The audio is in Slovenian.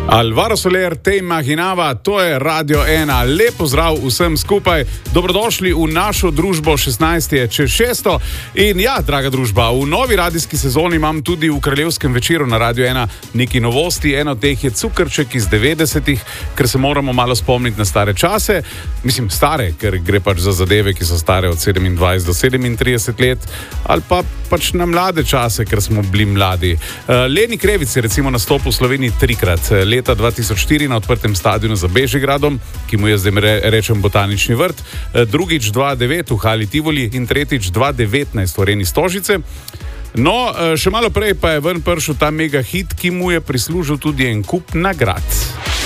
Alvaro Soler, te imaginava, to je Radio 1. Lep pozdrav vsem skupaj. Dobrodošli v našo družbo 16. čez 600. In ja, draga družba, v novi radijski sezoni imam tudi v Kraljevskem večeru na Radio 1 neki novosti. Eno od teh je Cukrček iz 90-ih, ker se moramo malo spomniti na stare čase. Mislim, stare, ker gre pač za zadeve, ki so stare od 27 do 37 let, ali pa pač na mlade čase, ker smo bili mladi. Leni Krevic je recimo nastopil v Sloveniji 3-krat. Leta 2004 na odprtem stadionu za Bežigradom, ki mu je zdaj rečem Botanični vrt, drugič 2009 v Hali Tivoli in tretjič 2019 v Areni Stožice. No, še malo prej pa je ven prišel ta mega hit, ki mu je prislužil tudi en kup nagrad.